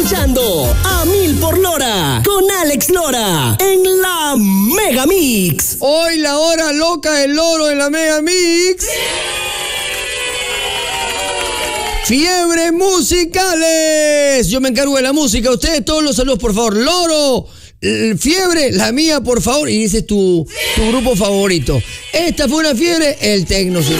escuchando A Mil por Lora con Alex Lora en la Mega Mix. Hoy la hora loca del loro en la Mega Mix. Fiebre musicales. Yo me encargo de la música. Ustedes todos los saludos, por favor. Loro, fiebre, la mía, por favor. Y dices tu grupo favorito. Esta fue una fiebre, el tecno.